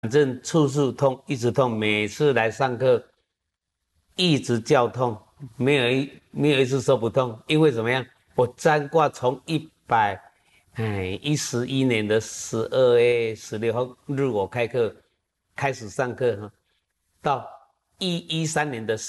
反正处处痛，一直痛，每次来上课一直叫痛，没有一次说不痛，因为怎么样？我占卦从11年的12月16号日我开课开始上课到113年的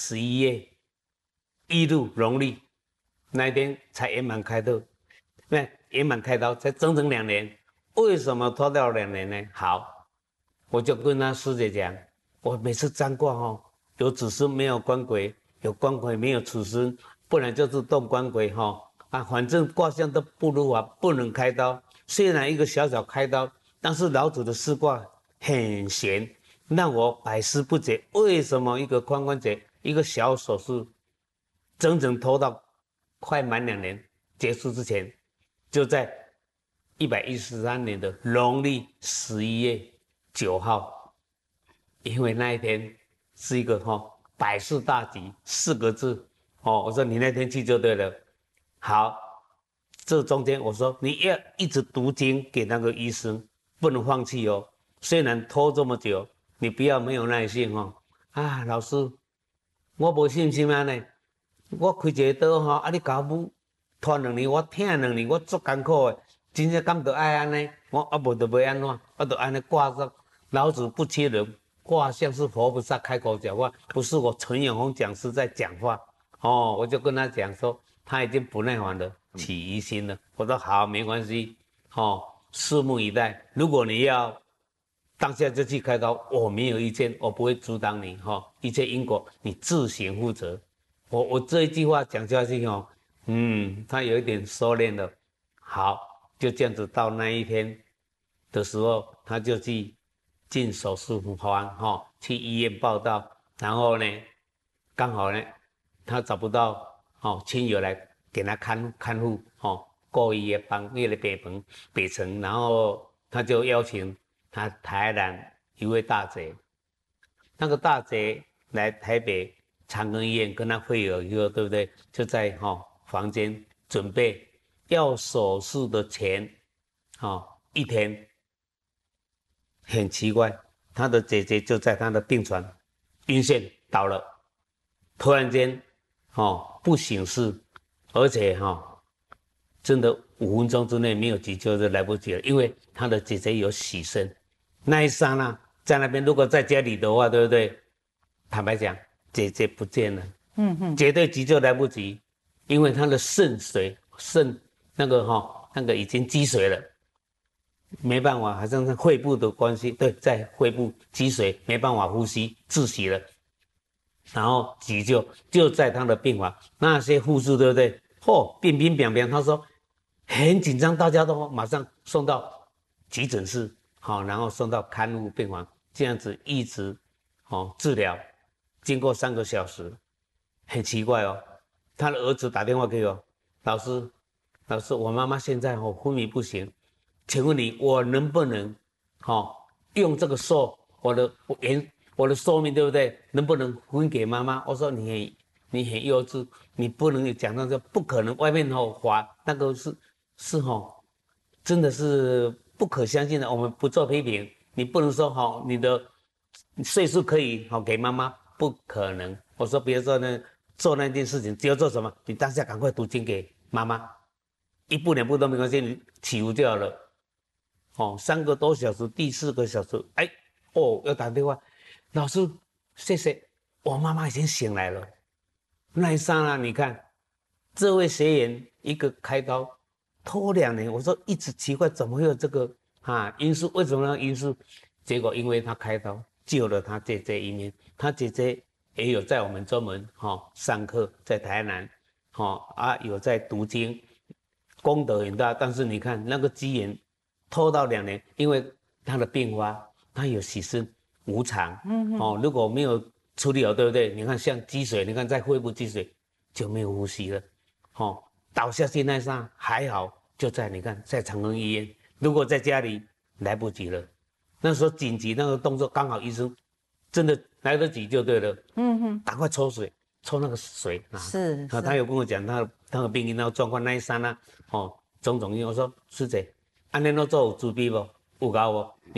11月1日农历那一天才圆满开刀，那圆满开刀才整整2年，为什么拖掉2年呢？好，我就跟他师姐讲，我每次占卦有子孙没有官鬼，有官鬼没有子孙，不然就是动官鬼反正卦象都不如法，不能开刀。虽然一个小小开刀，但是老子的四卦很玄，让我百思不解，为什么一个髋关节一个小手术，整整拖到快满2年结束之前，就在113年的农历11月9号，因为那一天是一个百事大吉4个字我说你那天去就对了。好，这中间我说你要一直读经给那个医生，不能放弃哦。虽然拖这么久，你不要没有耐性老师，我没信心呢。我开一个刀你搞我拖2年，我疼2年，我足艰苦的，真正敢得爱安尼？我无就要安怎？我就安尼挂上。老子不缺人，卦象是佛菩萨开口讲话，不是我陈永峰讲师在讲话我就跟他讲说，他已经不耐烦了，起疑心了。我说好，没关系拭目以待。如果你要当下就去开刀，我没有意见，我不会阻挡你一切因果你自行负责。我这一句话讲下去他有一点收敛了。好，就这样子到那一天的时候，他就去进手术房去医院报到，然后呢，刚好呢，他找不到亲友来给他看护故意的帮为了北城，然后他就邀请他台南一位大姐，那个大姐来台北长庚医院跟他会有以后，对不对？就在房间准备要手术的前一天，很奇怪，他的姐姐就在他的病床晕眩倒了，突然间不省事，而且真的5分钟之内没有急救就来不及了，因为他的姐姐有洗肾，那一刹那在那边，如果在家里的话，对不对？坦白讲，姐姐不见了，绝对急救来不及，因为他的肾那个已经积水了，没办法，好像是肺部的关系，对，在肺部积水，没办法呼吸，窒息了。然后急救就在他的病房，那些护士对不对？冰冰凉凉，他说很紧张，大家都马上送到急诊室，然后送到看护病房，这样子一直治疗，经过3个小时，很奇怪他的儿子打电话给我，老师，我妈妈现在昏迷不醒，请问你我能不能用这个寿我的寿命对不对？能不能分给妈妈？我说你很幼稚，你不能讲到这，不可能，外面滑那个是真的是不可相信的。我们不做批评，你不能说你的岁数可以给妈妈，不可能。我说比如说呢，做那件事情，只要做什么，你当下赶快读经给妈妈，1步2步都没关系，你起舞就好了。3个多小时，第4个小时，要打电话，老师，谢谢，我妈妈已经醒来了。那一刹那，你看，这位学员一个开刀拖2年，我说一直奇怪，怎么会有这个因素？为什么因素？结果因为他开刀救了他姐姐一命，他姐姐也有在我们专门上课，在台南有在读经，功德很大。但是你看那个机缘拖到2年，因为他的病发，他有洗肾无常，如果没有处理好，对不对？你看像积水，你看在肺部积水就没有呼吸了，倒下去那一刹还好，就在你看在长庚医院，如果在家里来不及了。那时候紧急那个动作刚好医生真的来得及就对了，赶快抽水，抽那个水是他有跟我讲他的病因那个状况那一刹那种种因，我说师姐，安尼都做有自闭不？有搞无？